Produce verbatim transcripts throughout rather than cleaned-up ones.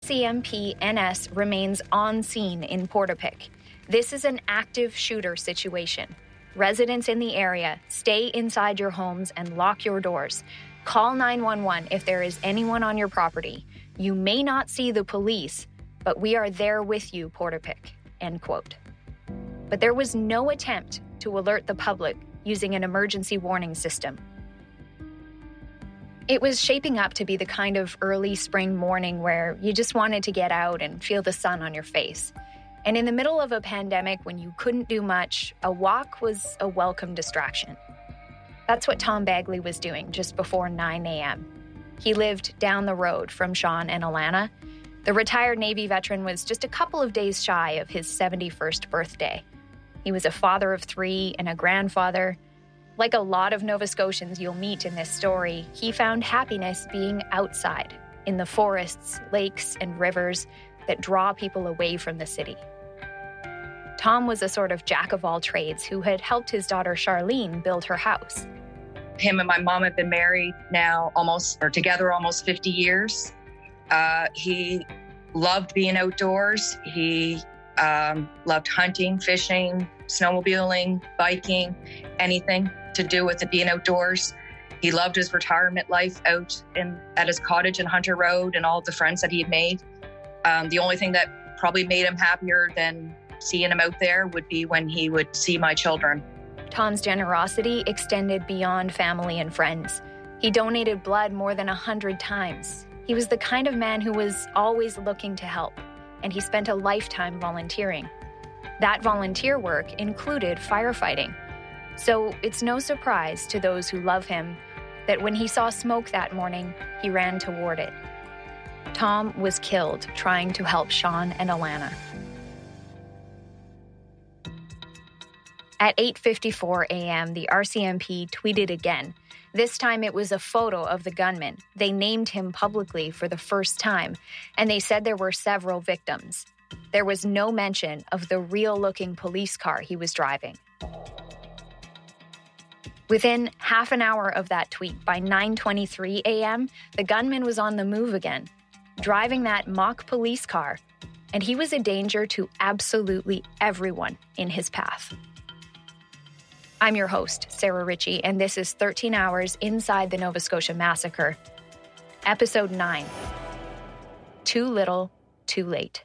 C M P N S remains on scene in Portapique. This is an active shooter situation. Residents in the area, stay inside your homes and lock your doors. Call nine one one if there is anyone on your property. You may not see the police, but we are there with you, Portapique, end quote. But there was no attempt to alert the public using an emergency warning system. It was shaping up to be the kind of early spring morning where you just wanted to get out and feel the sun on your face. And in the middle of a pandemic, when you couldn't do much, a walk was a welcome distraction. That's what Tom Bagley was doing just before nine a.m. He lived down the road from Sean and Alana. The retired Navy veteran was just a couple of days shy of his seventy-first birthday. He was a father of three and a grandfather. Like a lot of Nova Scotians you'll meet in this story, he found happiness being outside, in the forests, lakes, and rivers that draw people away from the city. Tom was a sort of jack of all trades who had helped his daughter Charlene build her house. Him and my mom have been married now almost, or together almost fifty years. Uh, he loved being outdoors. He um, loved hunting, fishing, snowmobiling, biking, anything to do with it being outdoors. He loved his retirement life out in at his cottage in Hunter Road and all of the friends that he had made. Um, the only thing that probably made him happier than seeing him out there would be when he would see my children. Tom's generosity extended beyond family and friends. He donated blood more than a hundred times. He was the kind of man who was always looking to help, and he spent a lifetime volunteering. That volunteer work included firefighting. So it's no surprise to those who love him that when he saw smoke that morning, he ran toward it. Tom was killed trying to help Sean and Alana. At eight fifty-four a.m., the R C M P tweeted again. This time it was a photo of the gunman. They named him publicly for the first time, and they said there were several victims. There was no mention of the real-looking police car he was driving. Within half an hour of that tweet, by nine twenty-three a.m., the gunman was on the move again, driving that mock police car, and he was a danger to absolutely everyone in his path. I'm your host, Sarah Ritchie, and this is thirteen Hours Inside the Nova Scotia Massacre, Episode nine, Too Little, Too Late.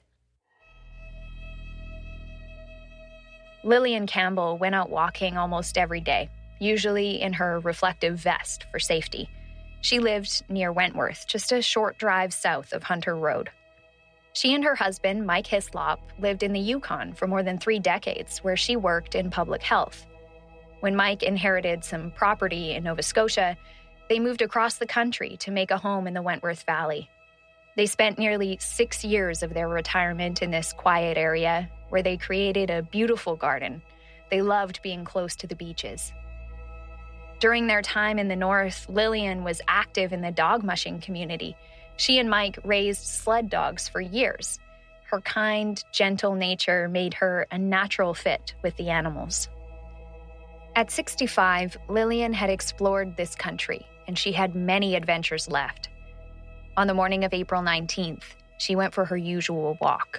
Lillian Campbell went out walking almost every day, usually in her reflective vest for safety. She lived near Wentworth, just a short drive south of Hunter Road. She and her husband, Mike Hislop, lived in the Yukon for more than three decades, where she worked in public health. When Mike inherited some property in Nova Scotia, they moved across the country to make a home in the Wentworth Valley. They spent nearly six years of their retirement in this quiet area, where they created a beautiful garden. They loved being close to the beaches. During their time in the north, Lillian was active in the dog mushing community. She and Mike raised sled dogs for years. Her kind, gentle nature made her a natural fit with the animals. At sixty-five, Lillian had explored this country, and she had many adventures left. On the morning of April nineteenth, she went for her usual walk.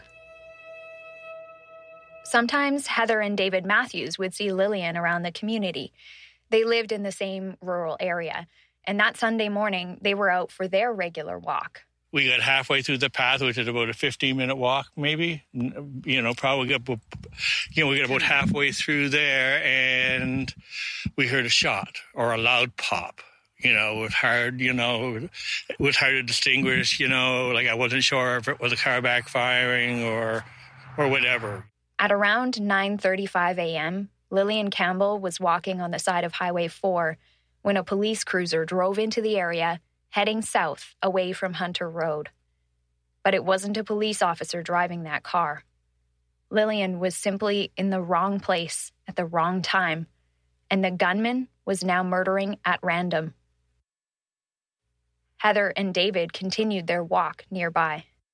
Sometimes Heather and David Matthews would see Lillian around the community. They lived in the same rural area, and that Sunday morning, they were out for their regular walk. We got halfway through the path, which is about a fifteen-minute walk, maybe. You know, probably got, you know, we got about halfway through there, and we heard a shot or a loud pop. You know, it was hard, you know, it was hard to distinguish, you know, like I wasn't sure if it was a car backfiring or or whatever. At around nine thirty-five a.m., Lillian Campbell was walking on the side of Highway four when a police cruiser drove into the area, heading south away from Hunter Road. But it wasn't a police officer driving that car. Lillian was simply in the wrong place at the wrong time, and the gunman was now murdering at random. Heather and David continued their walk nearby.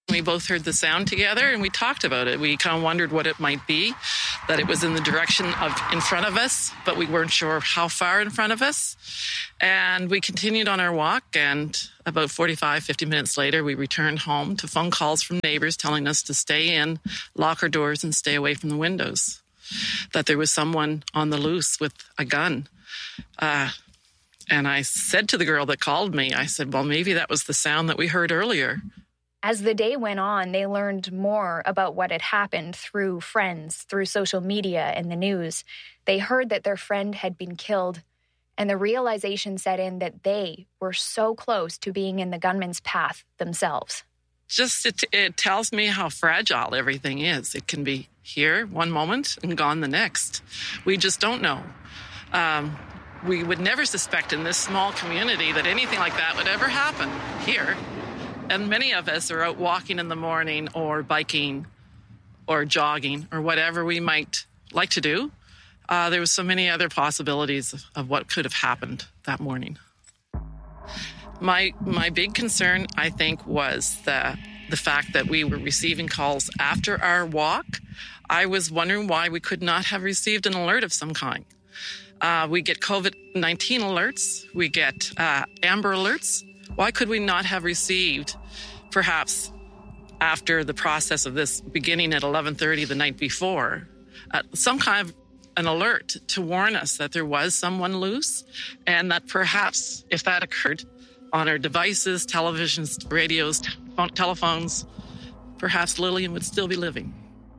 We both heard the sound together and we talked about it. We kind of wondered what it might be, that it was in the direction of in front of us, but we weren't sure how far in front of us. And we continued on our walk, and about forty-five, fifty minutes later, we returned home to phone calls from neighbors telling us to stay in, lock our doors, and stay away from the windows, that there was someone on the loose with a gun. Uh, and I said to the girl that called me, I said, well, maybe that was the sound that we heard earlier. As the day went on, they learned more about what had happened through friends, through social media and the news. They heard that their friend had been killed, and the realization set in that they were so close to being in the gunman's path themselves. Just it, it tells me how fragile everything is. It can be here one moment and gone the next. We just don't know. Um, we would never suspect in this small community that anything like that would ever happen here. And many of us are out walking in the morning or biking or jogging or whatever we might like to do. Uh, there was so many other possibilities of, of what could have happened that morning. My my big concern, I think, was the, the fact that we were receiving calls after our walk. I was wondering why we could not have received an alert of some kind. Uh, we get covid nineteen alerts. We get uh, Amber alerts. Why could we not have received, perhaps after the process of this beginning at eleven thirty the night before, uh, some kind of an alert to warn us that there was someone loose, and that perhaps if that occurred on our devices, televisions, radios, t- telephones, perhaps Lillian would still be living.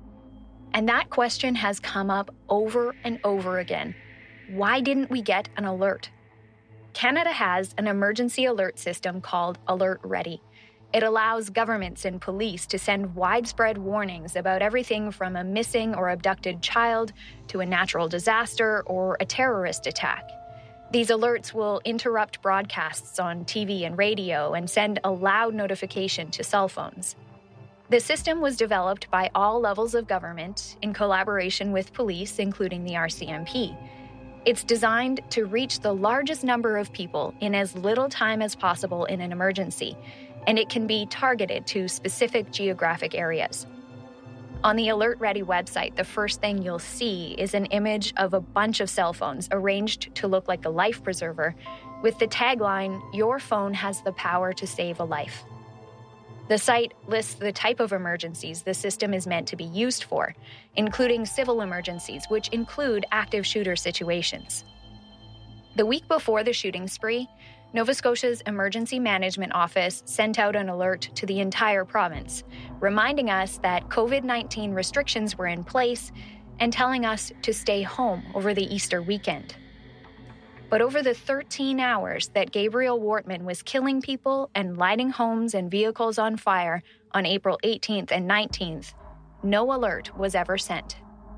And that question has come up over and over again. Why didn't we get an alert? Canada has an emergency alert system called Alert Ready. It allows governments and police to send widespread warnings about everything from a missing or abducted child to a natural disaster or a terrorist attack. These alerts will interrupt broadcasts on T V and radio and send a loud notification to cell phones. The system was developed by all levels of government in collaboration with police, including the R C M P. It's designed to reach the largest number of people in as little time as possible in an emergency, and it can be targeted to specific geographic areas. On the Alert Ready website, the first thing you'll see is an image of a bunch of cell phones arranged to look like a life preserver, with the tagline, "Your phone has the power to save a life." The site lists the type of emergencies the system is meant to be used for, including civil emergencies, which include active shooter situations. The week before the shooting spree, Nova Scotia's Emergency Management Office sent out an alert to the entire province, reminding us that covid nineteen restrictions were in place and telling us to stay home over the Easter weekend. But over the thirteen hours that Gabriel Wortman was killing people and lighting homes and vehicles on fire on April eighteenth and nineteenth, no alert was ever sent.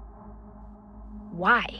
Why?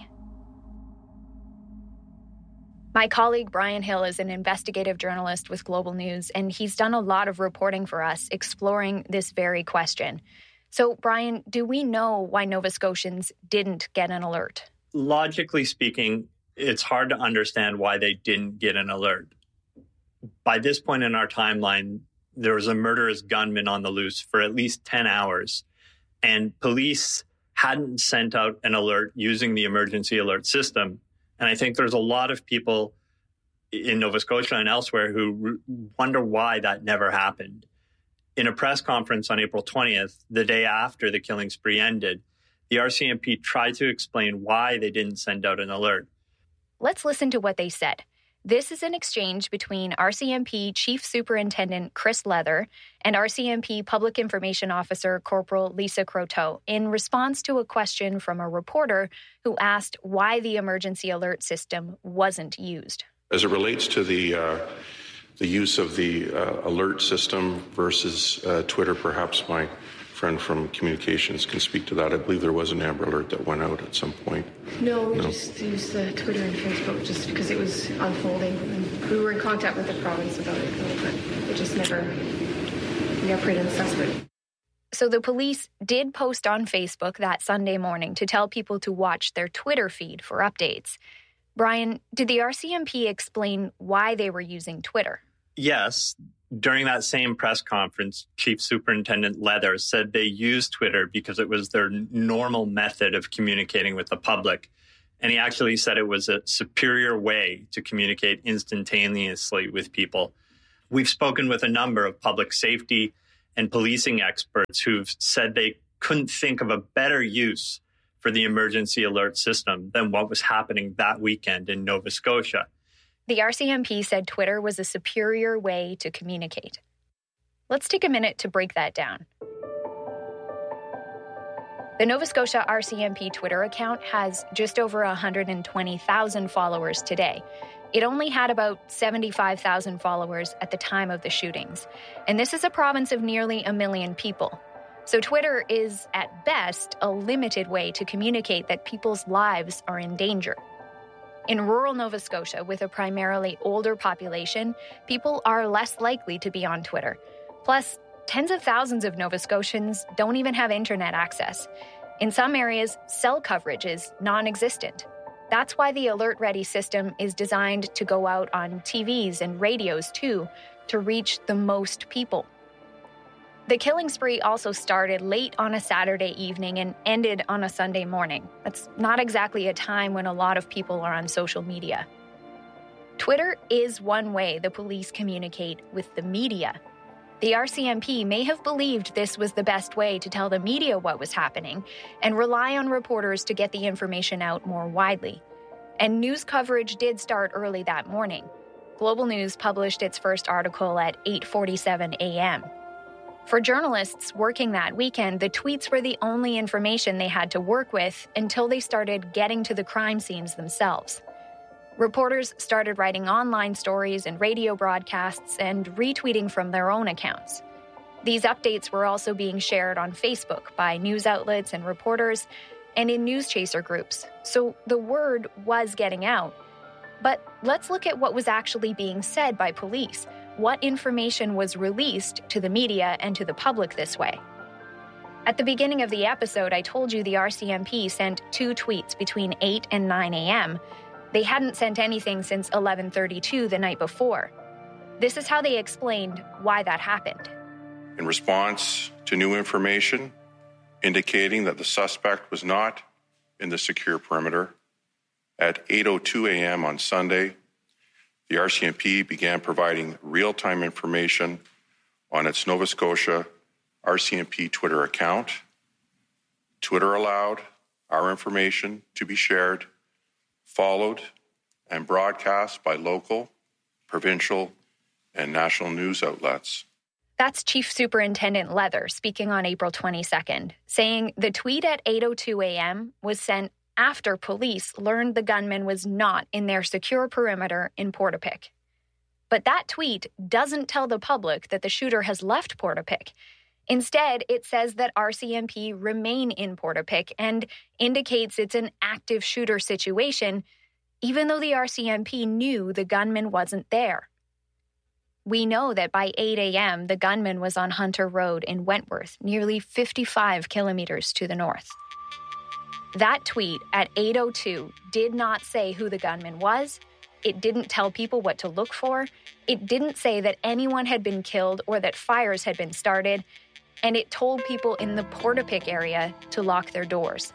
My colleague Brian Hill is an investigative journalist with Global News, and he's done a lot of reporting for us exploring this very question. So, Brian, do we know why Nova Scotians didn't get an alert? Logically speaking, it's hard to understand why they didn't get an alert. By this point in our timeline, there was a murderous gunman on the loose for at least ten hours, and police hadn't sent out an alert using the emergency alert system. And I think there's a lot of people in Nova Scotia and elsewhere who wonder why that never happened. In a press conference on April twentieth, the day after the killing spree ended, the R C M P tried to explain why they didn't send out an alert. Let's listen to what they said. This is an exchange between R C M P Chief Superintendent Chris Leather and R C M P Public Information Officer Corporal Lisa Croteau in response to a question from a reporter who asked why the emergency alert system wasn't used. As it relates to the uh, the use of the uh, alert system versus uh, Twitter, perhaps my friend from communications can speak to that. I believe there was an Amber Alert that went out at some point. No, we no. just used the Twitter and Facebook just because it was unfolding. And we were in contact with the province about it, but it just never, we got pretty desperate. So the police did post on Facebook that Sunday morning to tell people to watch their Twitter feed for updates. Brian, did the R C M P explain why they were using Twitter? Yes, During that same press conference, Chief Superintendent Leather said they used Twitter because it was their normal method of communicating with the public. And he actually said it was a superior way to communicate instantaneously with people. We've spoken with a number of public safety and policing experts who've said they couldn't think of a better use for the emergency alert system than what was happening that weekend in Nova Scotia. The R C M P said Twitter was a superior way to communicate. Let's take a minute to break that down. The Nova Scotia R C M P Twitter account has just over one hundred twenty thousand followers today. It only had about seventy-five thousand followers at the time of the shootings. And this is a province of nearly a million people. So Twitter is, at best, a limited way to communicate that people's lives are in danger. In rural Nova Scotia, with a primarily older population, people are less likely to be on Twitter. Plus, tens of thousands of Nova Scotians don't even have internet access. In some areas, cell coverage is non-existent. That's why the Alert Ready system is designed to go out on T Vs and radios, too, to reach the most people. The killing spree also started late on a Saturday evening and ended on a Sunday morning. That's not exactly a time when a lot of people are on social media. Twitter is one way the police communicate with the media. The R C M P may have believed this was the best way to tell the media what was happening and rely on reporters to get the information out more widely. And news coverage did start early that morning. Global News published its first article at eight forty-seven a.m. For journalists working that weekend, the tweets were the only information they had to work with until they started getting to the crime scenes themselves. Reporters started writing online stories and radio broadcasts and retweeting from their own accounts. These updates were also being shared on Facebook by news outlets and reporters and in news chaser groups, so the word was getting out. But let's look at what was actually being said by police. What information was released to the media and to the public this way? At the beginning of the episode, I told you the R C M P sent two tweets between eight and nine a.m. They hadn't sent anything since eleven thirty-two the night before. This is how they explained why that happened. In response to new information indicating that the suspect was not in the secure perimeter, at eight oh two a.m. on Sunday, the R C M P began providing real-time information on its Nova Scotia R C M P Twitter account. Twitter allowed our information to be shared, followed, and broadcast by local, provincial, and national news outlets. That's Chief Superintendent Leather speaking on April twenty-second, saying the tweet at eight oh two a.m. was sent after police learned the gunman was not in their secure perimeter in Portapique. But that tweet doesn't tell the public that the shooter has left Portapique. Instead, it says that R C M P remain in Portapique and indicates it's an active shooter situation, even though the R C M P knew the gunman wasn't there. We know that by eight a.m., the gunman was on Hunter Road in Wentworth, nearly fifty-five kilometers to the north. That tweet at eight oh two did not say who the gunman was. It didn't tell people what to look for. It didn't say that anyone had been killed or that fires had been started. And it told people in the Portapique area to lock their doors.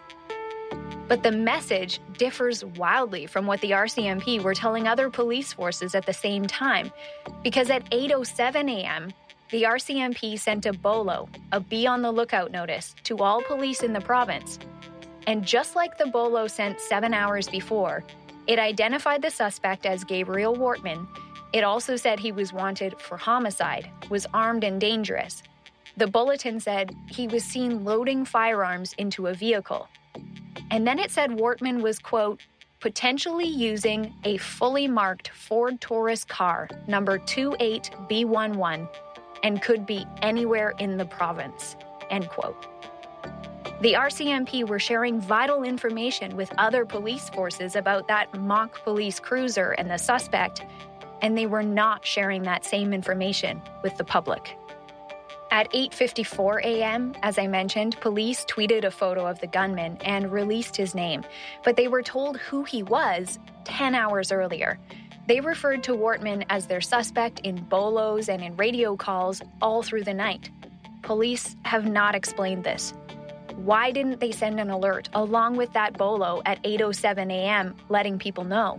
But the message differs wildly from what the R C M P were telling other police forces at the same time, because at eight oh seven a.m., the R C M P sent a BOLO, a be on the lookout notice, to all police in the province. And just like the BOLO sent seven hours before, it identified the suspect as Gabriel Wortman. It also said he was wanted for homicide, was armed and dangerous. The bulletin said he was seen loading firearms into a vehicle. And then it said Wortman was, quote, potentially using a fully marked Ford Taurus car, number two eight B one one, and could be anywhere in the province, end quote. The R C M P were sharing vital information with other police forces about that mock police cruiser and the suspect, and they were not sharing that same information with the public. At eight fifty-four a.m., as I mentioned, police tweeted a photo of the gunman and released his name, but they were told who he was ten hours earlier. They referred to Wortman as their suspect in bolos and in radio calls all through the night. Police have not explained this. Why didn't they send an alert along with that bolo at eight oh seven a.m., letting people know?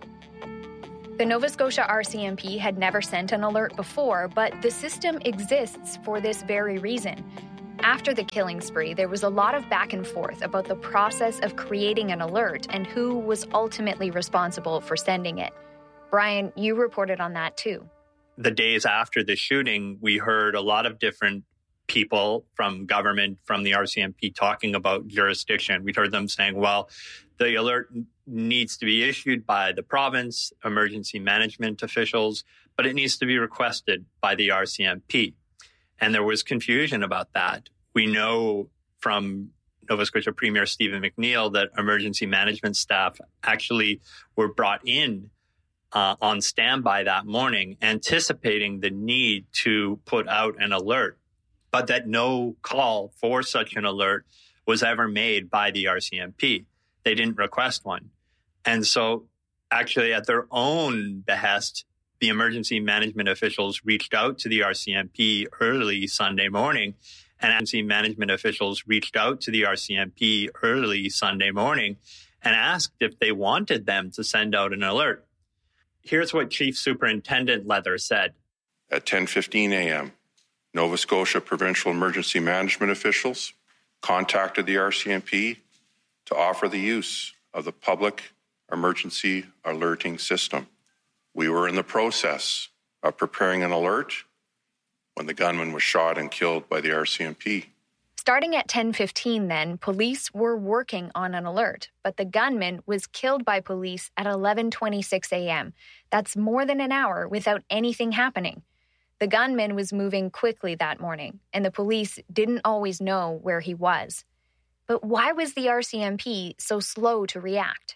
The Nova Scotia R C M P had never sent an alert before, but the system exists for this very reason. After the killing spree, there was a lot of back and forth about the process of creating an alert and who was ultimately responsible for sending it. Brian, you reported on that too. The days after the shooting, we heard a lot of different people from government, from the R C M P, talking about jurisdiction. We heard them saying, well, the alert needs to be issued by the province, emergency management officials, but it needs to be requested by the R C M P. And there was confusion about that. We know from Nova Scotia Premier Stephen McNeil that emergency management staff actually were brought in uh, on standby that morning, anticipating the need to put out an alert, but that no call for such an alert was ever made by the R C M P. They didn't request one. And so actually at their own behest, the emergency management officials reached out to the R C M P early Sunday morning, and emergency management officials reached out to the R C M P early Sunday morning and asked if they wanted them to send out an alert. Here's what Chief Superintendent Leather said. At ten fifteen a.m., Nova Scotia Provincial Emergency Management officials contacted the R C M P to offer the use of the public emergency alerting system. We were in the process of preparing an alert when the gunman was shot and killed by the R C M P. Starting at ten fifteen then, police were working on an alert, but the gunman was killed by police at eleven twenty-six a.m. That's more than an hour without anything happening. The gunman was moving quickly that morning, and the police didn't always know where he was. But why was the R C M P so slow to react?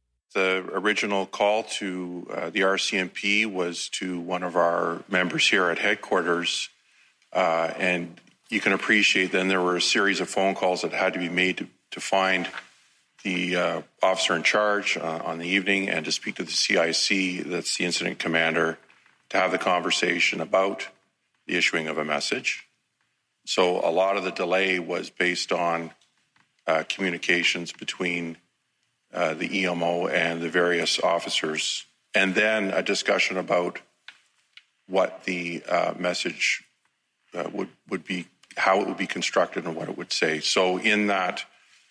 The original call to uh, the R C M P was to one of our members here at headquarters, uh, and you can appreciate then there were a series of phone calls that had to be made to, to find the uh, officer in charge uh, on the evening and to speak to the C I C, that's the incident commander, to have the conversation about the issuing of a message. So a lot of the delay was based on uh, communications between uh, the E M O and the various officers, and then a discussion about what the uh, message uh, would, would be, how it would be constructed and what it would say. So in that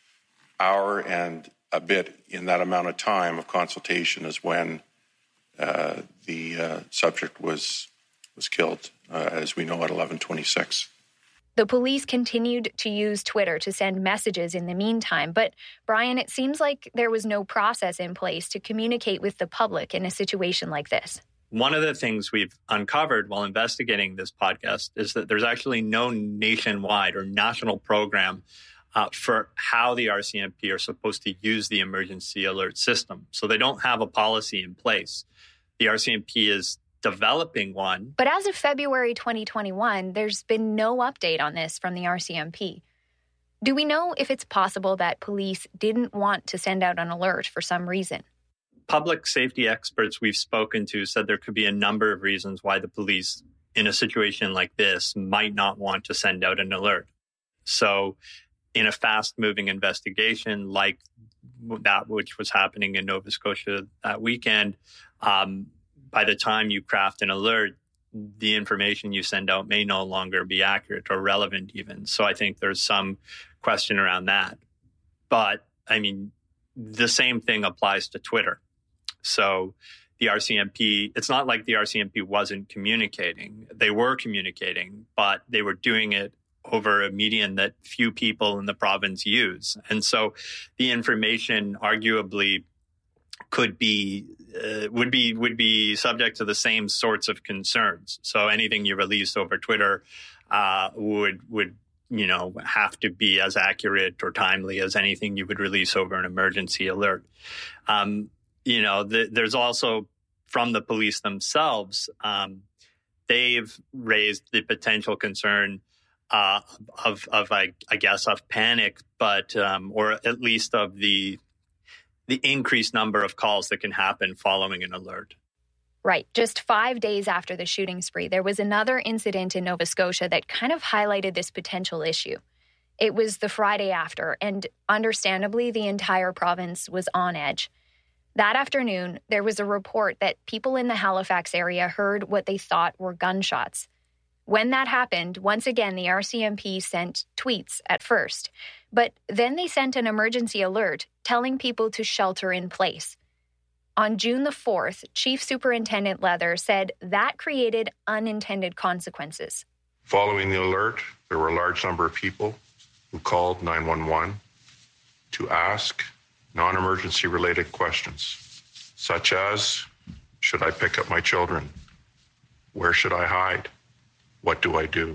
hour and a bit, in that amount of time of consultation is when uh, the uh, subject was was killed, uh, as we know, at eleven twenty-six. The police continued to use Twitter to send messages in the meantime, but Brian, it seems like there was no process in place to communicate with the public in a situation like this. One of the things we've uncovered while investigating this podcast is that there's actually no nationwide or national program uh, for how the R C M P are supposed to use the emergency alert system. So they don't have a policy in place. The R C M P is developing one. But as of February twenty twenty-one, there's been no update on this from the R C M P. Do we know if it's possible that police didn't want to send out an alert for some reason? Public safety experts we've spoken to said there could be a number of reasons why the police in a situation like this might not want to send out an alert. So in a fast-moving investigation like that which was happening in Nova Scotia that weekend, um, by the time you craft an alert, the information you send out may no longer be accurate or relevant even. So I think there's some question around that. But, I mean, the same thing applies to Twitter. So the R C M P, it's not like the R C M P wasn't communicating. They were communicating, but they were doing it over a medium that few people in the province use. And so the information arguably could be, uh, would be, would be subject to the same sorts of concerns. So anything you release over Twitter uh, would, would, you know, have to be as accurate or timely as anything you would release over an emergency alert. Um, you know, the, there's also from the police themselves, um, they've raised the potential concern uh, of, of I, I guess, of panic, but um, or at least of the the increased number of calls that can happen following an alert. Right. Just five days after the shooting spree, there was another incident in Nova Scotia that kind of highlighted this potential issue. It was the Friday after, and understandably, the entire province was on edge. That afternoon, there was a report that people in the Halifax area heard what they thought were gunshots. When that happened, once again, the R C M P sent tweets at first, but then they sent an emergency alert telling people to shelter in place. On June the fourth, Chief Superintendent Leather said that created unintended consequences. Following the alert, there were a large number of people who called nine one one to ask non-emergency related questions, such as, should I pick up my children? Where should I hide? What do I do?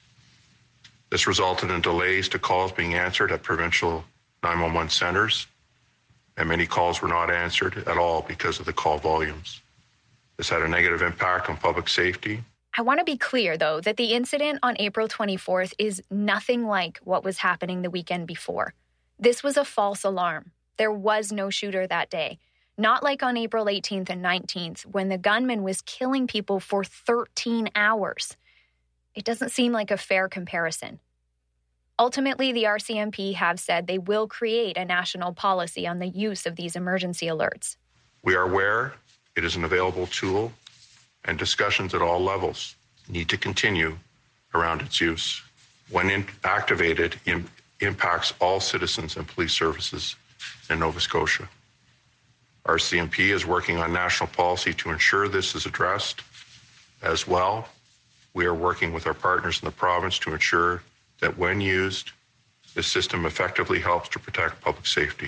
This resulted in delays to calls being answered at provincial nine one one centers, and many calls were not answered at all because of the call volumes. This had a negative impact on public safety. I want to be clear, though, that the incident on April twenty-fourth is nothing like what was happening the weekend before. This was a false alarm. There was no shooter that day. Not like on April eighteenth and nineteenth, when the gunman was killing people for thirteen hours. It doesn't seem like a fair comparison. Ultimately, the R C M P have said they will create a national policy on the use of these emergency alerts. We are aware it is an available tool, and discussions at all levels need to continue around its use. When in- activated, it impacts all citizens and police services in Nova Scotia. R C M P is working on national policy to ensure this is addressed. As well, we are working with our partners in the province to ensure that when used, the system effectively helps to protect public safety.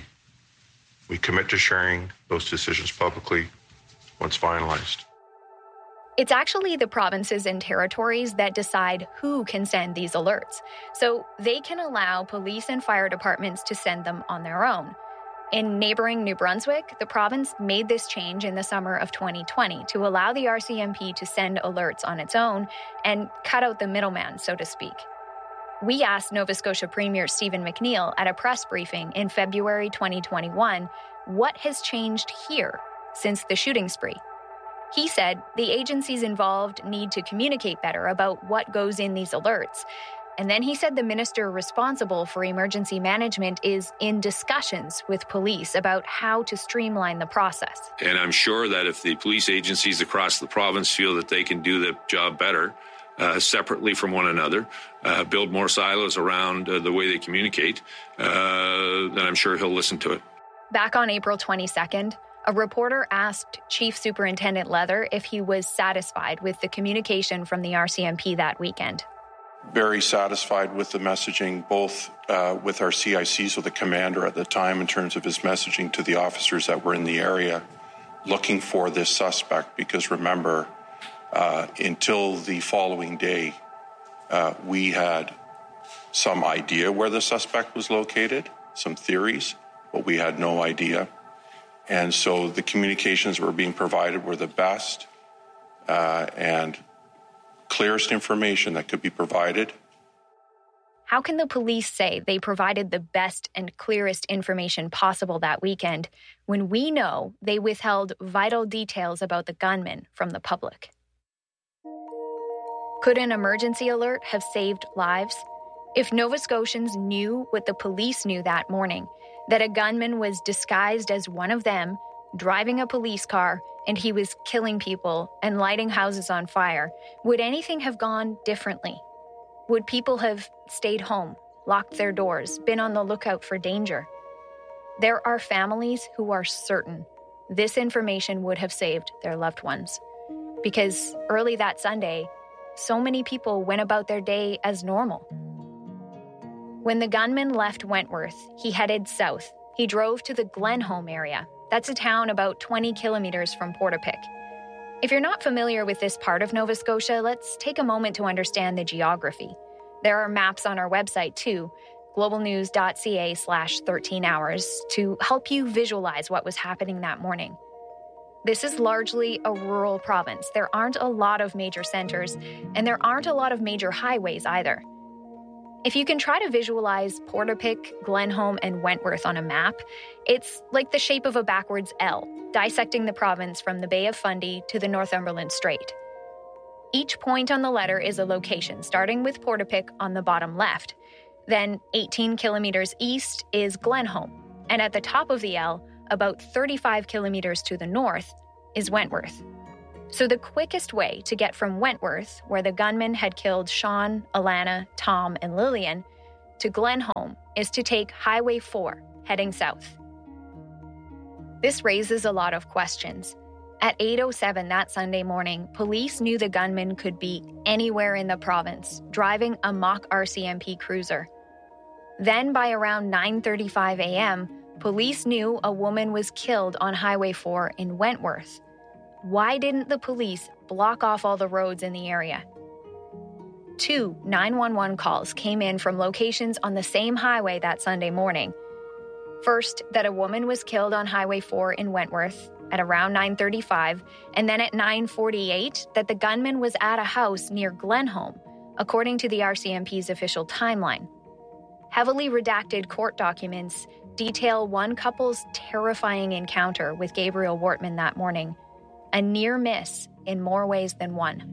We commit to sharing those decisions publicly once finalized. It's actually the provinces and territories that decide who can send these alerts, so they can allow police and fire departments to send them on their own. In neighboring New Brunswick, the province made this change in the summer of twenty twenty to allow the R C M P to send alerts on its own and cut out the middleman, so to speak. We asked Nova Scotia Premier Stephen McNeil at a press briefing in February twenty twenty-one what has changed here since the shooting spree. He said the agencies involved need to communicate better about what goes in these alerts. And then he said the minister responsible for emergency management is in discussions with police about how to streamline the process. And I'm sure that if the police agencies across the province feel that they can do the job better, uh, separately from one another, uh, build more silos around uh, the way they communicate, uh, then I'm sure he'll listen to it. Back on April twenty-second, a reporter asked Chief Superintendent Leather if he was satisfied with the communication from the R C M P that weekend. Very satisfied with the messaging, both uh, with our C I C, so the commander at the time, in terms of his messaging to the officers that were in the area looking for this suspect, because remember, uh, until the following day, uh, we had some idea where the suspect was located, some theories, but we had no idea. And so the communications that were being provided were the best uh, and clearest information that could be provided. How can the police say they provided the best and clearest information possible that weekend when we know they withheld vital details about the gunman from the public? Could an emergency alert have saved lives? If Nova Scotians knew what the police knew that morning, that a gunman was disguised as one of them, driving a police car, and he was killing people and lighting houses on fire, would anything have gone differently? Would people have stayed home, locked their doors, been on the lookout for danger? There are families who are certain this information would have saved their loved ones. Because early that Sunday, so many people went about their day as normal. When the gunman left Wentworth, he headed south. He drove to the Glenholm area. That's a town about twenty kilometers from Portapique. If you're not familiar with this part of Nova Scotia, let's take a moment to understand the geography. There are maps on our website too, globalnews.ca slash 13 hours, to help you visualize what was happening that morning. This is largely a rural province. There aren't a lot of major centers, and there aren't a lot of major highways either. If you can try to visualize Portapique, Glenholm, and Wentworth on a map, it's like the shape of a backwards L, dissecting the province from the Bay of Fundy to the Northumberland Strait. Each point on the letter is a location, starting with Portapique on the bottom left. Then, eighteen kilometers east is Glenholm, and at the top of the L, about thirty-five kilometers to the north, is Wentworth. So the quickest way to get from Wentworth, where the gunman had killed Sean, Alana, Tom, and Lillian, to Glenholm is to take Highway four, heading south. This raises a lot of questions. At eight oh seven that Sunday morning, police knew the gunman could be anywhere in the province, driving a mock R C M P cruiser. Then by around nine thirty-five a.m., police knew a woman was killed on Highway four in Wentworth. Why didn't the police block off all the roads in the area? Two nine one one calls came in from locations on the same highway that Sunday morning. First, that a woman was killed on Highway four in Wentworth at around nine thirty-five, and then at nine forty-eight that the gunman was at a house near Glenholm, according to the R C M P's official timeline. Heavily redacted court documents detail one couple's terrifying encounter with Gabriel Wortman that morning, a near miss in more ways than one.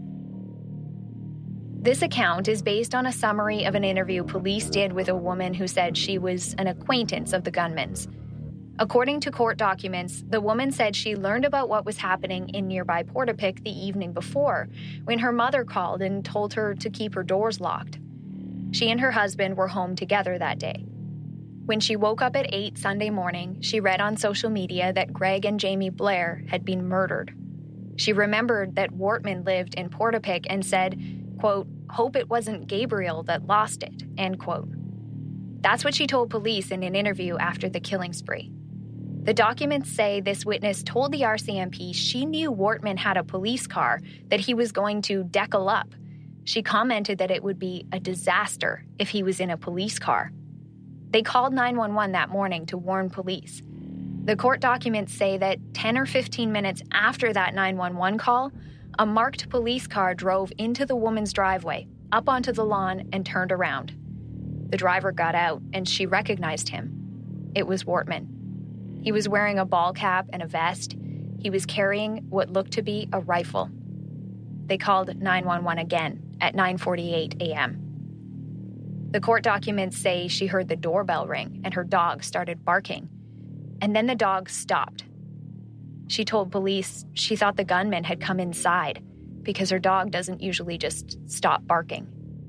This account is based on a summary of an interview police did with a woman who said she was an acquaintance of the gunman's. According to court documents, the woman said she learned about what was happening in nearby Portapique the evening before, when her mother called and told her to keep her doors locked. She and her husband were home together that day. When she woke up at eight Sunday morning, she read on social media that Greg and Jamie Blair had been murdered. She remembered that Wortman lived in Portapique and said, quote, "Hope it wasn't Gabriel that lost it," end quote. That's what she told police in an interview after the killing spree. The documents say this witness told the R C M P she knew Wortman had a police car that he was going to decal up. She commented that it would be a disaster if he was in a police car. They called nine one one that morning to warn police. The court documents say that ten or fifteen minutes after that nine one one call, a marked police car drove into the woman's driveway, up onto the lawn, and turned around. The driver got out, and she recognized him. It was Wortman. He was wearing a ball cap and a vest. He was carrying what looked to be a rifle. They called nine one one again at nine forty-eight a.m. The court documents say she heard the doorbell ring and her dog started barking. And then the dog stopped. She told police she thought the gunman had come inside because her dog doesn't usually just stop barking.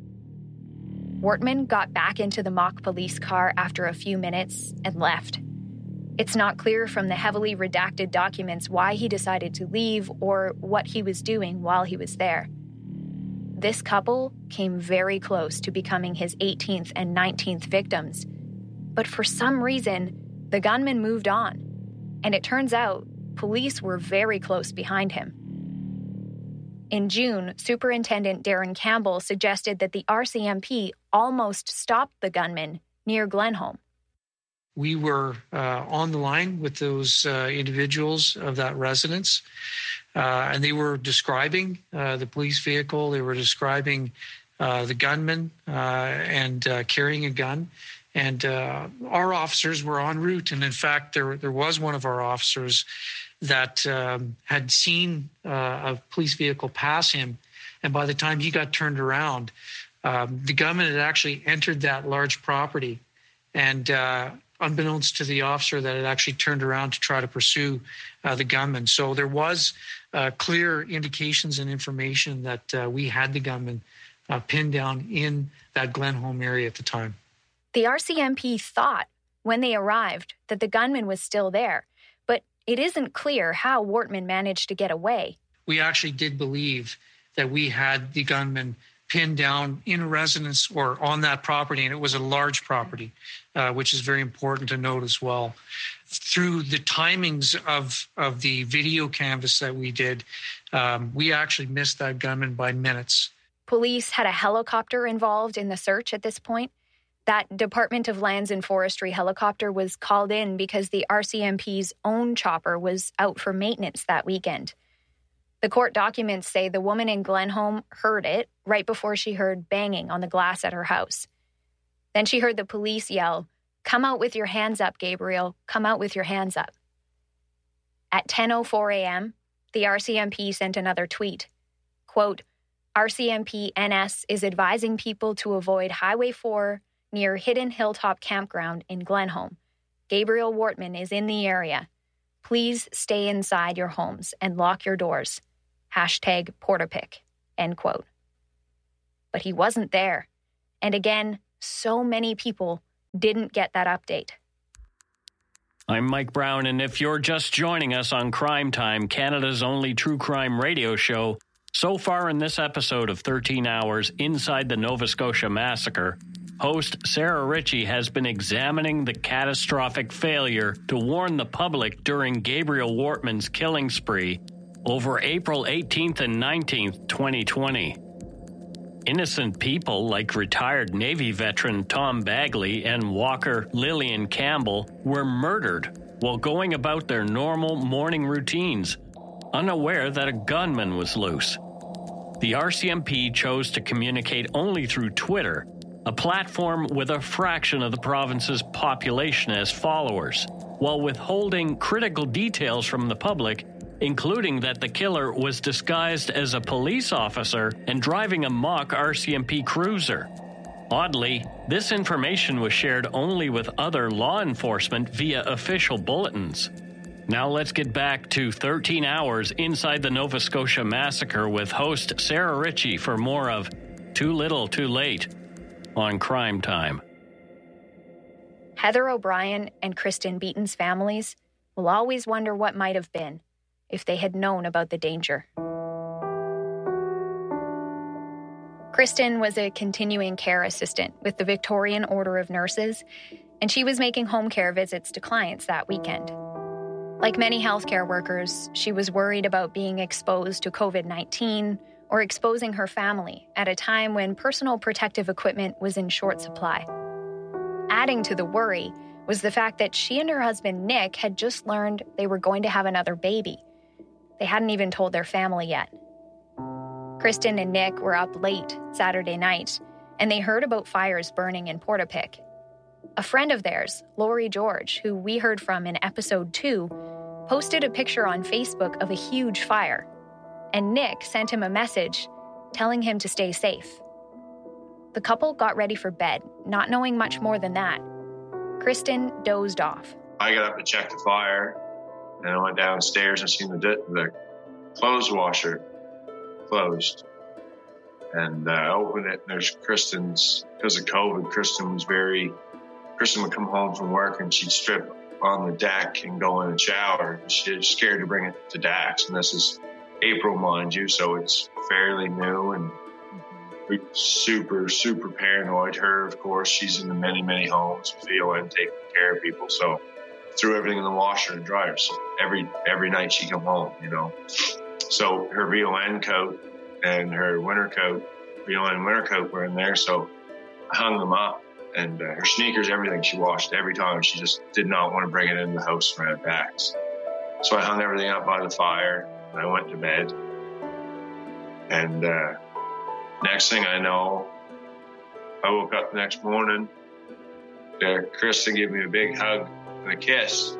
Wortman got back into the mock police car after a few minutes and left. It's not clear from the heavily redacted documents why he decided to leave or what he was doing while he was there. This couple came very close to becoming his eighteenth and nineteenth victims. But for some reason, the gunman moved on. And it turns out police were very close behind him. In June, Superintendent Darren Campbell suggested that the R C M P almost stopped the gunman near Glenholm. We were uh, on the line with those uh, individuals of that residence, uh, and they were describing uh, the police vehicle. They were describing uh, the gunman uh, and uh, carrying a gun. And uh, our officers were en route. And in fact, there, there was one of our officers that um, had seen uh, a police vehicle pass him. And by the time he got turned around, um, the gunman had actually entered that large property. And uh, unbeknownst to the officer, that had actually turned around to try to pursue uh, the gunman. So there was uh, clear indications and information that uh, we had the gunman uh, pinned down in that Glenholm area at the time. The R C M P thought, when they arrived, that the gunman was still there, but it isn't clear how Wortman managed to get away. We actually did believe that we had the gunman pinned down in a residence or on that property, and it was a large property, uh, which is very important to note as well. Through the timings of, of the video canvas that we did, um, we actually missed that gunman by minutes. Police had a helicopter involved in the search at this point. That Department of Lands and Forestry helicopter was called in because the R C M P's own chopper was out for maintenance that weekend. The court documents say the woman in Glenholm heard it right before she heard banging on the glass at her house. Then she heard the police yell, "Come out with your hands up, Gabriel. Come out with your hands up." At ten oh four a.m., the R C M P sent another tweet. Quote, "R C M P N S is advising people to avoid Highway four near Hidden Hilltop Campground in Glenholm. Gabriel Wortman is in the area. Please stay inside your homes and lock your doors. Hashtag Portapic," end quote. But he wasn't there. And again, so many people didn't get that update. I'm Mike Brown, and if you're just joining us on Crime Time, Canada's only true crime radio show, so far in this episode of thirteen hours Inside the Nova Scotia Massacre, host Sarah Ritchie has been examining the catastrophic failure to warn the public during Gabriel Wortman's killing spree over April eighteenth and nineteenth, twenty twenty. Innocent people like retired Navy veteran Tom Bagley and Walker Lillian Campbell were murdered while going about their normal morning routines, unaware that a gunman was loose. The R C M P chose to communicate only through Twitter, a platform with a fraction of the province's population as followers, while withholding critical details from the public, including that the killer was disguised as a police officer and driving a mock R C M P cruiser. Oddly, this information was shared only with other law enforcement via official bulletins. Now let's get back to thirteen hours Inside the Nova Scotia Massacre with host Sarah Ritchie for more of Too Little Too Late on Crime Time. Heather O'Brien and Kristen Beaton's families will always wonder what might have been if they had known about the danger. Kristen was a continuing care assistant with the Victorian Order of Nurses, and she was making home care visits to clients that weekend. Like many healthcare workers, she was worried about being exposed to covid nineteen or exposing her family at a time when personal protective equipment was in short supply. Adding to the worry was the fact that she and her husband Nick had just learned they were going to have another baby. They hadn't even told their family yet. Kristen and Nick were up late Saturday night, and they heard about fires burning in Portapic. A friend of theirs, Lori George, who we heard from in episode two, posted a picture on Facebook of a huge fire, and Nick sent him a message telling him to stay safe. The couple got ready for bed, not knowing much more than that. Kristen dozed off. I got up to check the fire, and I went downstairs and seen the, the clothes washer closed. And uh, I opened it, and there's Kristen's, because of COVID, Kristen was very, Kristen would come home from work and she'd strip on the deck and go in and shower. She was scared to bring it to Dax. And this is April, mind you, so it's fairly new, and we're super, super paranoid. Her, of course, she's in the many, many homes with V O N taking care of people. So threw everything in the washer and dryer. So every every night she come home, you know. So her V O N coat and her winter coat, V O N winter coat were in there. So I hung them up, and uh, her sneakers, everything she washed every time. She just did not want to bring it in the house from her backs. So I hung everything up by the fire, and I went to bed. And uh, next thing I know, I woke up the next morning. Uh, Kristen gave me a big hug and a kiss.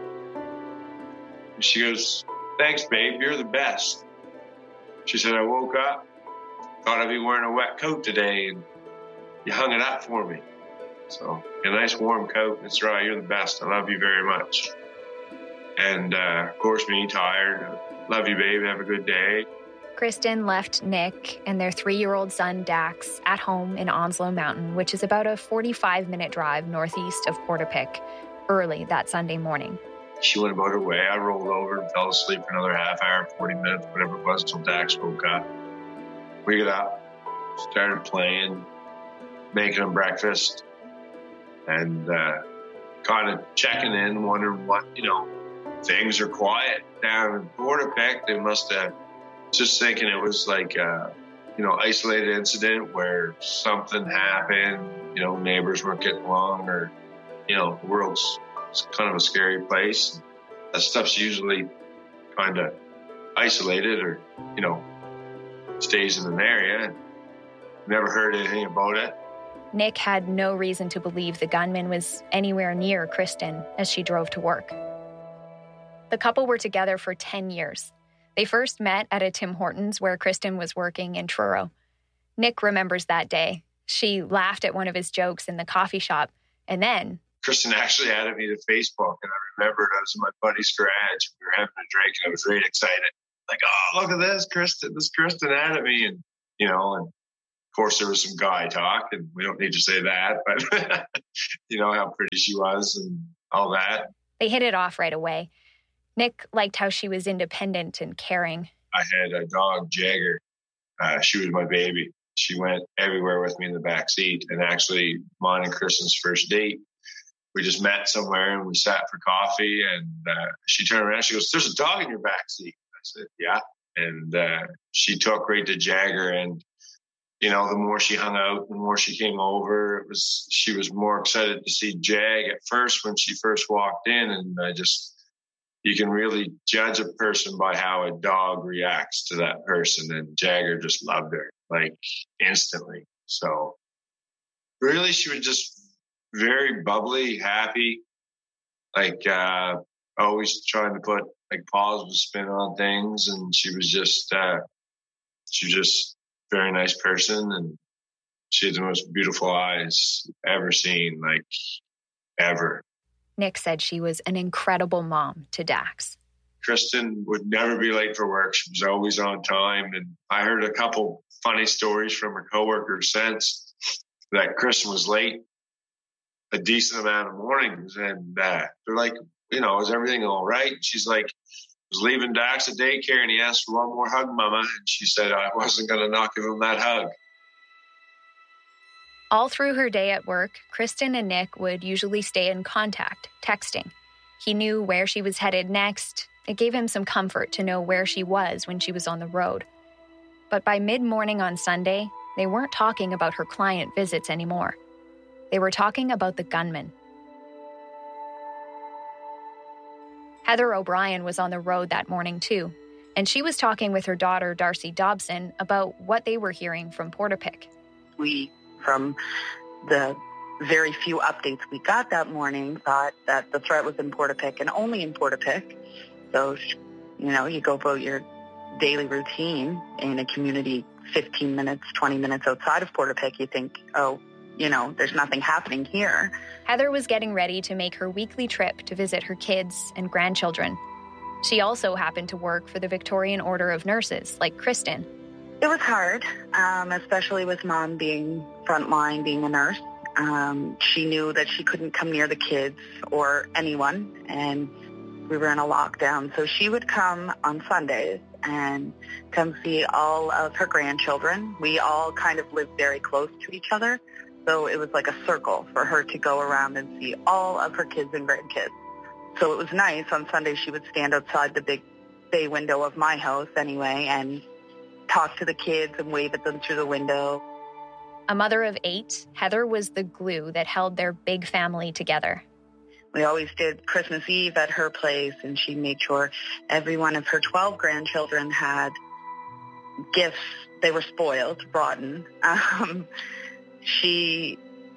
And she goes, "Thanks, babe, you're the best." She said, "I woke up, thought I'd be wearing a wet coat today, and you hung it up for me. So a nice warm coat. That's right, you're the best. I love you very much." And uh, of course, me tired. "Love you, babe. Have a good day." Kristen left Nick and their three-year-old son Dax at home in Onslow Mountain, which is about a forty-five minute drive northeast of Portapic, early that Sunday morning. She went about her way. I rolled over and fell asleep for another half hour, forty minutes, whatever it was, until Dax woke up. We got up, started playing, making him breakfast, and uh, kind of checking in, wondering what, you know, things are quiet down in Portapic. They must have, just thinking it was like a, you know, isolated incident where something happened, you know, neighbors weren't getting along, or, you know, the world's it's kind of a scary place. That stuff's usually kind of isolated, or, you know, stays in an area. Never heard anything about it. Nick had no reason to believe the gunman was anywhere near Kristen as she drove to work. The couple were together for ten years. They first met at a Tim Hortons where Kristen was working in Truro. Nick remembers that day. She laughed at one of his jokes in the coffee shop, and then... Kristen actually added me to Facebook, and I remembered I was in my buddy's garage. We were having a drink, and I was really excited. Like, oh, look at this, Kristen. This Kristen added me, and, you know, and of course there was some guy talk, and we don't need to say that, but you know how pretty she was and all that. They hit it off right away. Nick liked how she was independent and caring. I had a dog, Jagger. Uh, she was my baby. She went everywhere with me in the back seat. And actually, mine and Kristen's first date, we just met somewhere and we sat for coffee. And uh, she turned around. She goes, "There's a dog in your back seat." I said, "Yeah." And uh, she took right to Jagger. And you know, the more she hung out, the more she came over. It was she was more excited to see Jag at first when she first walked in, and I just you can really judge a person by how a dog reacts to that person. And Jagger just loved her like instantly. So really, she was just very bubbly, happy, like uh, always trying to put like positive spin on things. And she was just uh, she was just. very nice person, and she had the most beautiful eyes ever seen, like ever. Nick said she was an incredible mom to Dax. Kristen would never be late for work. She was always on time. And I heard a couple funny stories from her coworkers since that Kristen was late a decent amount of mornings. And uh, they're like, you know, is everything all right? She's like, was leaving Dax at daycare and he asked for one more hug, Mama. And she said, I wasn't going to not give him that hug. All through her day at work, Kristen and Nick would usually stay in contact, texting. He knew where she was headed next. It gave him some comfort to know where she was when she was on the road. But by mid-morning on Sunday, they weren't talking about her client visits anymore. They were talking about the gunman. Heather O'Brien was on the road that morning too, and she was talking with her daughter, Darcy Dobson, about what they were hearing from Portapique. We, from the very few updates we got that morning, thought that the threat was in Portapique and only in Portapique. So, you know, you go about your daily routine in a community fifteen minutes, twenty minutes outside of Portapique, you think, oh, you know, there's nothing happening here. Heather was getting ready to make her weekly trip to visit her kids and grandchildren. She also happened to work for the Victorian Order of Nurses, like Kristen. It was hard, um, especially with Mom being frontline, being a nurse. Um, she knew that she couldn't come near the kids or anyone, and we were in a lockdown. So she would come on Sundays and come see all of her grandchildren. We all kind of lived very close to each other. So it was like a circle for her to go around and see all of her kids and grandkids. So it was nice. On Sunday, she would stand outside the big bay window of my house anyway and talk to the kids and wave at them through the window. A mother of eight, Heather was the glue that held their big family together. We always did Christmas Eve at her place, and she made sure every one of her twelve grandchildren had gifts. They were spoiled, rotten. Um, She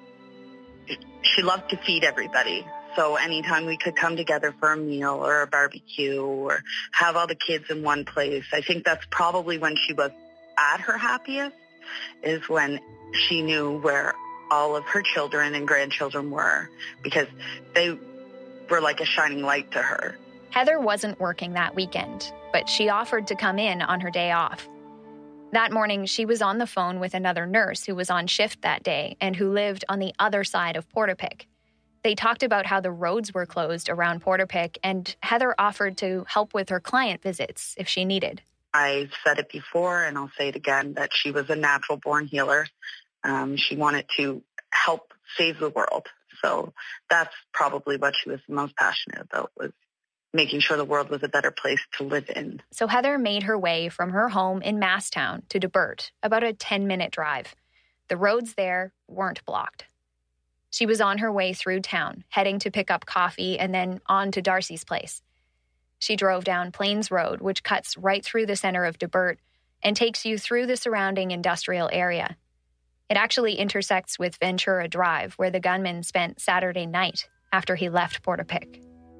she loved to feed everybody. So anytime we could come together for a meal or a barbecue or have all the kids in one place, I think that's probably when she was at her happiest, is when she knew where all of her children and grandchildren were, because they were like a shining light to her. Heather wasn't working that weekend, but she offered to come in on her day off. That morning, she was on the phone with another nurse who was on shift that day and who lived on the other side of Portapique. They talked about how the roads were closed around Portapique, and Heather offered to help with her client visits if she needed. I've said it before, and I'll say it again, that she was a natural-born healer. Um, she wanted to help save the world. So that's probably what she was most passionate about, was making sure the world was a better place to live in. So Heather made her way from her home in Masstown to Debert, about a ten-minute drive. The roads there weren't blocked. She was on her way through town, heading to pick up coffee and then on to Darcy's place. She drove down Plains Road, which cuts right through the center of Debert and takes you through the surrounding industrial area. It actually intersects with Ventura Drive, where the gunman spent Saturday night after he left Portapique.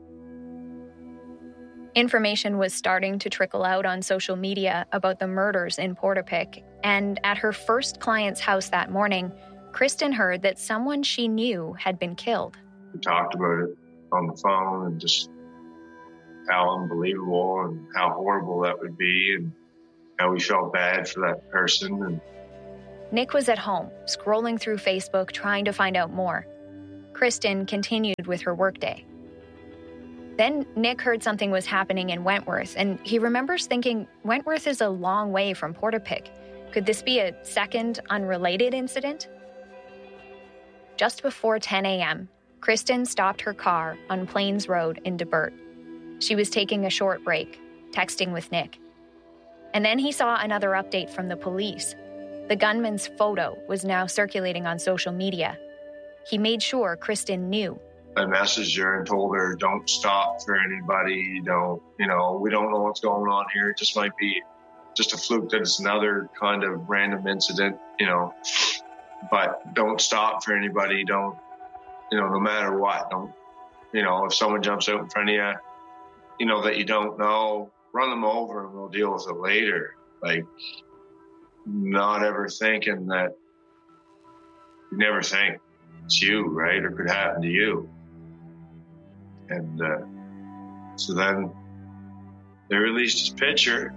Information was starting to trickle out on social media about the murders in Portapique, and at her first client's house that morning, Kristen heard that someone she knew had been killed. We talked about it on the phone and just how unbelievable and how horrible that would be and how we felt bad for that person. And Nick was at home, scrolling through Facebook trying to find out more. Kristen continued with her workday. Then Nick heard something was happening in Wentworth, and he remembers thinking Wentworth is a long way from Portapique. Could this be a second, unrelated incident? Just before ten a.m., Kristen stopped her car on Plains Road in Debert. She was taking a short break, texting with Nick. And then he saw another update from the police. The gunman's photo was now circulating on social media. He made sure Kristen knew. I messaged her and told her, don't stop for anybody. Don't, you know, we don't know what's going on here. It just might be just a fluke that it's another kind of random incident, you know, but don't stop for anybody. Don't, you know, no matter what, don't, you know, if someone jumps out in front of you, you know, that you don't know, run them over and we'll deal with it later. Like, not ever thinking that, you never think it's you, right? Or could happen to you. And uh, so then they released his picture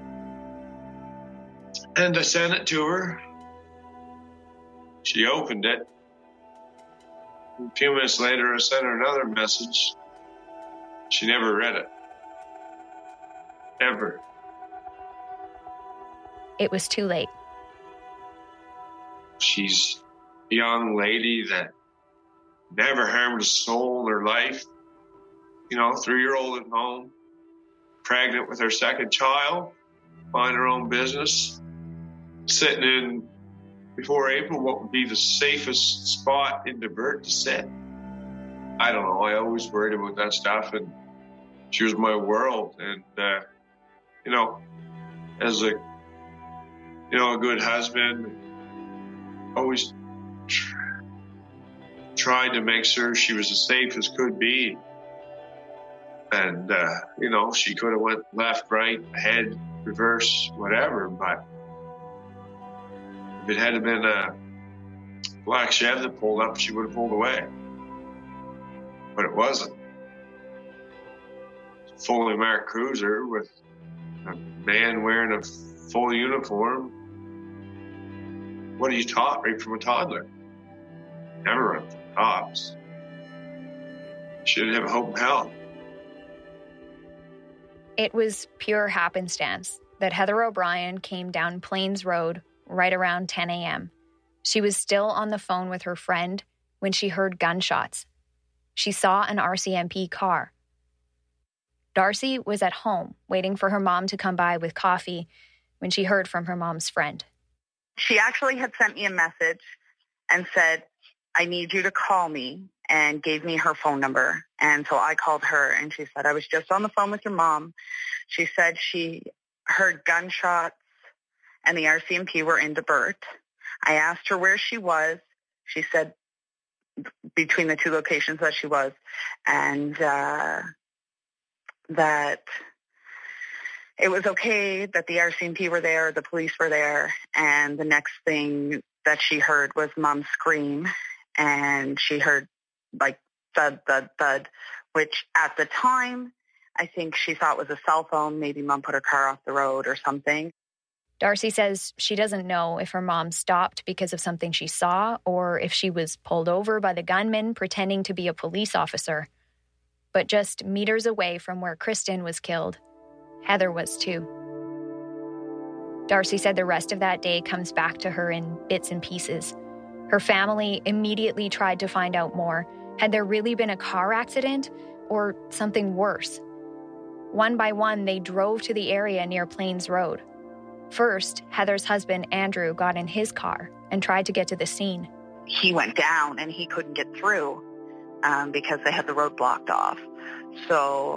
and I sent it to her. She opened it. A few minutes later, I sent her another message. She never read it. Ever. It was too late. She's a young lady that never harmed a soul in her life. You know, three-year-old at home, pregnant with her second child, mind her own business, sitting in, before April, what would be the safest spot in Debert to sit. I don't know. I always worried about that stuff, and she was my world. And, uh, you know, as a, you know, a good husband, always tr- tried to make sure she was as safe as could be. And, uh, you know, she could have went left, right, ahead, reverse, whatever. But if it had been a black Chev that pulled up, she would have pulled away. But it wasn't. It's a fully marked cruiser with a man wearing a full uniform. What are you taught right from a toddler? Never run from cops. Shouldn't have a hope in hell. It was pure happenstance that Heather O'Brien came down Plains Road right around ten a.m. She was still on the phone with her friend when she heard gunshots. She saw an R C M P car. Darcy was at home waiting for her mom to come by with coffee when she heard from her mom's friend. She actually had sent me a message and said, I need you to call me, and gave me her phone number. And so I called her and she said, I was just on the phone with your mom. She said she heard gunshots and the R C M P were in Debert. I asked her where she was. She said between the two locations that she was, and uh, that it was okay that the R C M P were there, the police were there, and the next thing that she heard was Mom scream, and she heard like thud, thud, thud, which at the time I think she thought was a cell phone. Maybe Mom put her car off the road or something. Darcy says she doesn't know if her mom stopped because of something she saw or if she was pulled over by the gunman pretending to be a police officer. But just meters away from where Kristen was killed, Heather was too. Darcy said the rest of that day comes back to her in bits and pieces. Her family immediately tried to find out more. Had there really been a car accident or something worse? One by one, they drove to the area near Plains Road. First, Heather's husband, Andrew, got in his car and tried to get to the scene. He went down and he couldn't get through um, because they had the road blocked off. So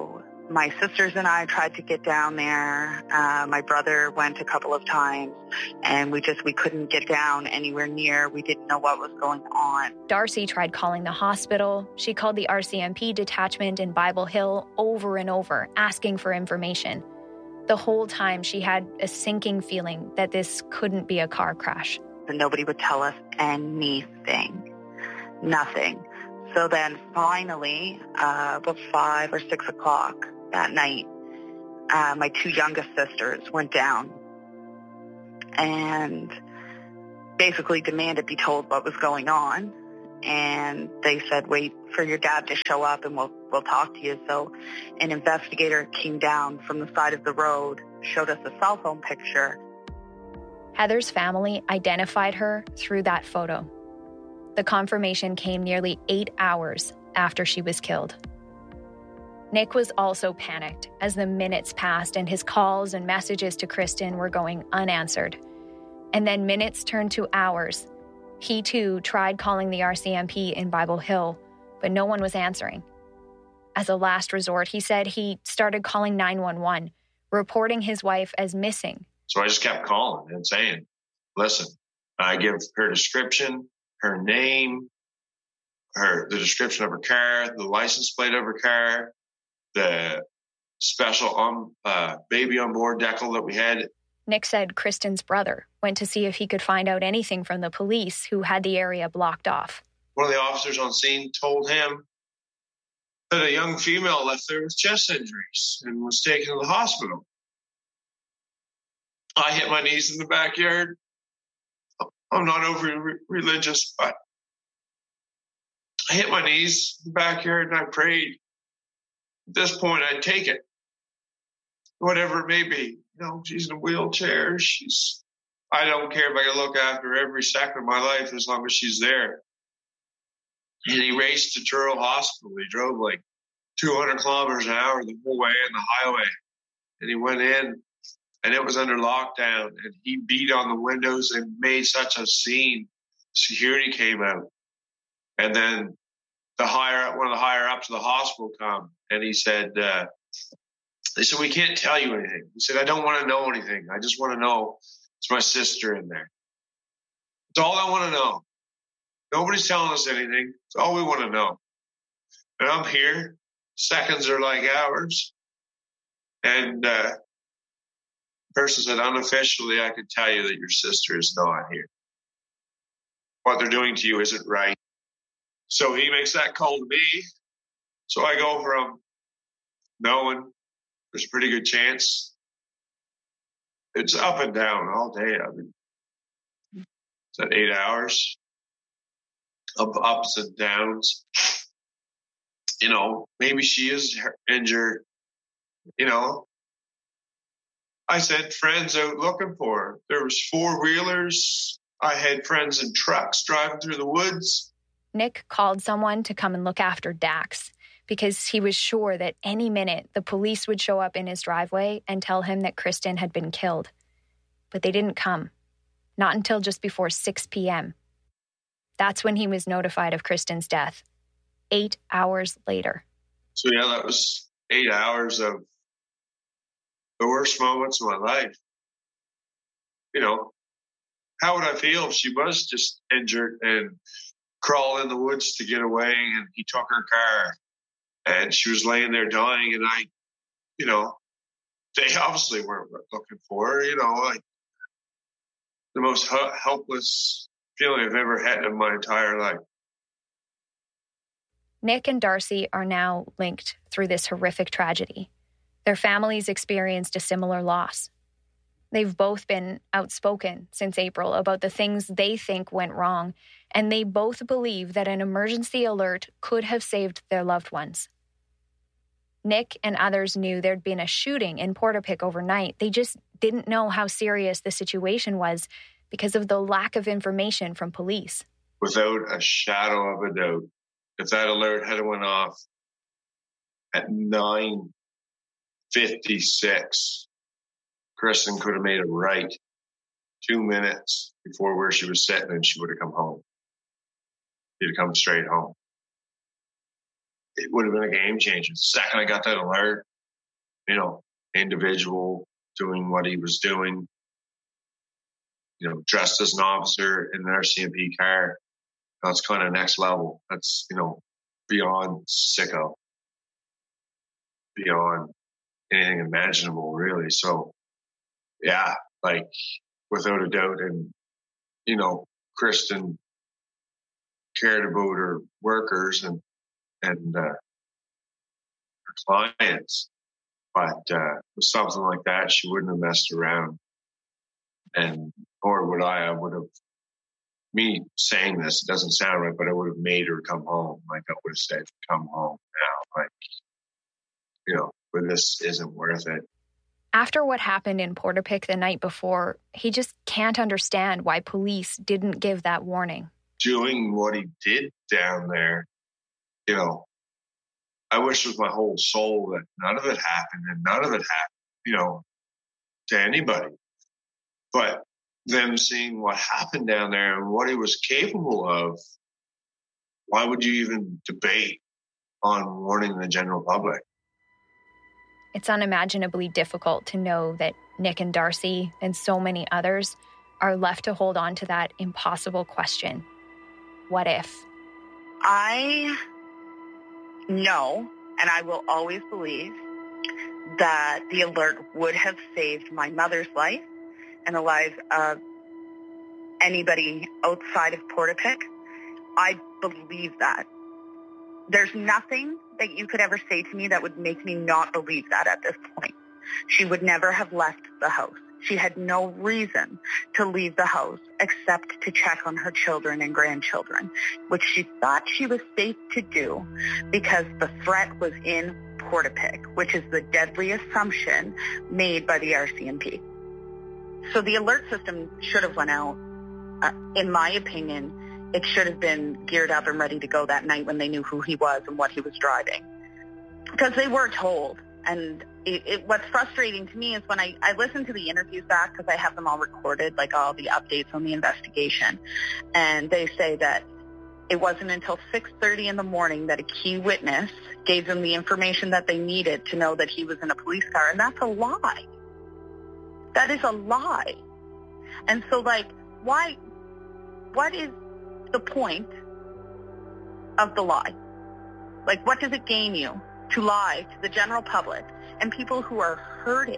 My sisters and I tried to get down there. Uh, my brother went a couple of times, and we just, we couldn't get down anywhere near. We didn't know what was going on. Darcy tried calling the hospital. She called the R C M P detachment in Bible Hill over and over, asking for information. The whole time she had a sinking feeling that this couldn't be a car crash. And nobody would tell us anything. Nothing. So then finally, uh, about five or six o'clock that night, uh, my two youngest sisters went down and basically demanded be told what was going on. And they said, wait for your dad to show up and we'll, we'll talk to you. So an investigator came down from the side of the road, showed us a cell phone picture. Heather's family identified her through that photo. The confirmation came nearly eight hours after she was killed. Nick was also panicked as the minutes passed and his calls and messages to Kristen were going unanswered. And then minutes turned to hours. He, too, tried calling the R C M P in Bible Hill, but no one was answering. As a last resort, he said he started calling nine one one, reporting his wife as missing. So I just kept calling and saying, listen, I give her description, her name, her the description of her car, the license plate of her car, the special um, uh, baby on board decal that we had. Nick said Kristen's brother went to see if he could find out anything from the police who had the area blocked off. One of the officers on scene told him that a young female left there with chest injuries and was taken to the hospital. I hit my knees in the backyard. I'm not overly re- religious, but I hit my knees in the backyard and I prayed. At this point, I'd take it, whatever it may be. You know, she's in a wheelchair. She's, I don't care if I can look after her every second of my life as long as she's there. And he raced to Truro Hospital. He drove like two hundred kilometers an hour the whole way in the highway. And he went in and it was under lockdown and he beat on the windows and made such a scene. Security came out. And then the higher, one of the higher ups of the hospital come and he said, uh, they said, we can't tell you anything. He said, I don't want to know anything. I just want to know it's my sister in there. It's all I want to know. Nobody's telling us anything. It's all we want to know. And I'm here. Seconds are like hours. And uh, the person said, unofficially, I can tell you that your sister is not here. What they're doing to you isn't right. So he makes that call to me. So I go from knowing there's a pretty good chance. It's up and down all day. I mean, it's at eight hours of ups and downs. You know, maybe she is injured. You know, I sent friends out looking for her. There was four wheelers. I had friends in trucks driving through the woods. Nick called someone to come and look after Dax because he was sure that any minute the police would show up in his driveway and tell him that Kristen had been killed. But they didn't come. Not until just before six p.m. That's when he was notified of Kristen's death. Eight hours later. So yeah, that was eight hours of the worst moments of my life. You know, how would I feel if she was just injured and crawled in the woods to get away and he took her car and she was laying there dying and I, you know, they obviously weren't looking for her, you know, like the most helpless feeling I've ever had in my entire life. Nick and Darcy are now linked through this horrific tragedy. Their families experienced a similar loss. They've both been outspoken since April about the things they think went wrong, and they both believe that an emergency alert could have saved their loved ones. Nick and others knew there'd been a shooting in Portapique overnight. They just didn't know how serious the situation was because of the lack of information from police. Without a shadow of a doubt, if that alert had went off at nine fifty-six, Kristen could have made it right two minutes before where she was sitting and she would have come home. She'd have come straight home. It would have been a game changer. The second I got that alert, you know, individual doing what he was doing, you know, dressed as an officer in an R C M P car. That's kind of next level. That's, you know, beyond sicko, beyond anything imaginable, really. So, yeah, like, without a doubt. And, you know, Kristen cared about her workers and, and, uh, her clients. But, uh, with something like that, she wouldn't have messed around. And, or would I, I would have, me saying this, it doesn't sound right, but I would have made her come home. Like, I would have said, come home now. Like, you know, but this isn't worth it. After what happened in Portapique the night before, he just can't understand why police didn't give that warning. Doing what he did down there, you know, I wish with my whole soul that none of it happened and none of it happened, you know, to anybody. But them seeing what happened down there and what he was capable of, why would you even debate on warning the general public? It's unimaginably difficult to know that Nick and Darcy and so many others are left to hold on to that impossible question. What if? I know, and I will always believe, that the alert would have saved my mother's life and the lives of anybody outside of Portapique. I believe that. There's nothing that you could ever say to me that would make me not believe that at this point. She would never have left the house. She had no reason to leave the house except to check on her children and grandchildren, which she thought she was safe to do because the threat was in Portapique, which is the deadly assumption made by the R C M P. So the alert system should have went out. Uh, in my opinion, it should have been geared up and ready to go that night when they knew who he was and what he was driving. Because they were told. And it, it, what's frustrating to me is when I, I listen to the interviews back, because I have them all recorded, like all the updates on the investigation, and they say that it wasn't until six thirty in the morning that a key witness gave them the information that they needed to know that he was in a police car. And that's a lie. That is a lie. And so, like, why, what is the point of the lie? Like, what does it gain you to lie to the general public and people who are hurting?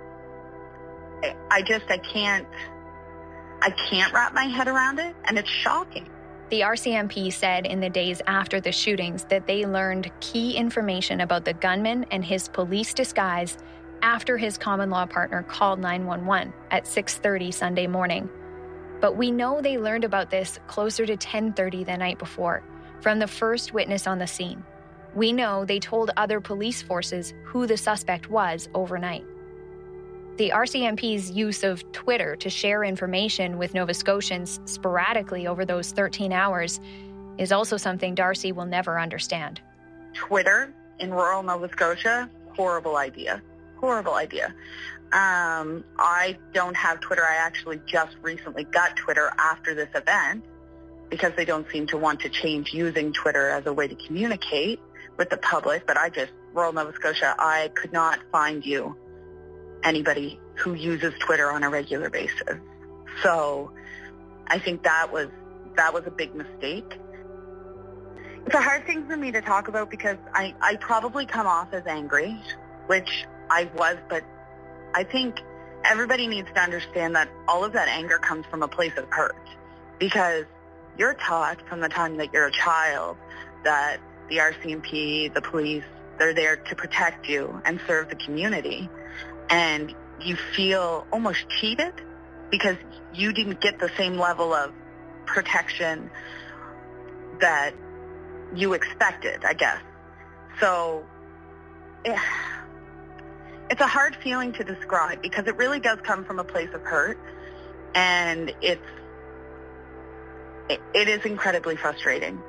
I just, I can't, I can't wrap my head around it, and it's shocking. The R C M P said in the days after the shootings that they learned key information about the gunman and his police disguise after his common law partner called nine one one at six thirty Sunday morning. But we know they learned about this closer to ten thirty the night before, from the first witness on the scene. We know they told other police forces who the suspect was overnight. The R C M P's use of Twitter to share information with Nova Scotians sporadically over those thirteen hours is also something Darcy will never understand. Twitter in rural Nova Scotia, horrible idea. Horrible idea. Um, I don't have Twitter. I actually just recently got Twitter after this event because they don't seem to want to change using Twitter as a way to communicate with the public. But I just, rural Nova Scotia, I could not find you anybody who uses Twitter on a regular basis. So I think that was that was a big mistake. It's a hard thing for me to talk about because I, I probably come off as angry, which I was, but I think everybody needs to understand that all of that anger comes from a place of hurt, because you're taught from the time that you're a child that the R C M P, the police, they're there to protect you and serve the community. And you feel almost cheated because you didn't get the same level of protection that you expected, I guess. So yeah, it's a hard feeling to describe because it really does come from a place of hurt, and it's it, it is incredibly frustrating.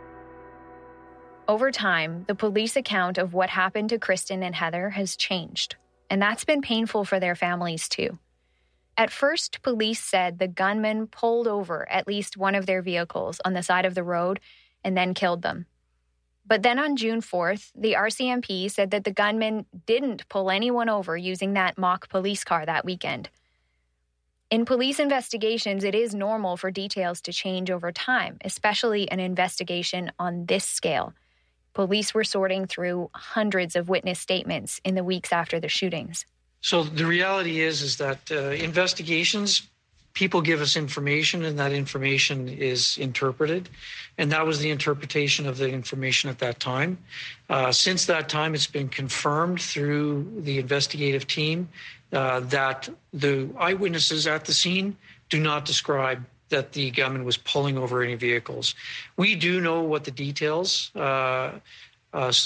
Over time, the police account of what happened to Kristen and Heather has changed, and that's been painful for their families too. At first, police said the gunman pulled over at least one of their vehicles on the side of the road and then killed them. But then on June fourth, the R C M P said that the gunman didn't pull anyone over using that mock police car that weekend. In police investigations, it is normal for details to change over time, especially an investigation on this scale. Police were sorting through hundreds of witness statements in the weeks after the shootings. So the reality is, is that uh, investigations, people give us information and that information is interpreted. And that was the interpretation of the information at that time. Uh, since that time, it's been confirmed through the investigative team uh, that the eyewitnesses at the scene do not describe that the gunman was pulling over any vehicles. We do know what the details uh, uh,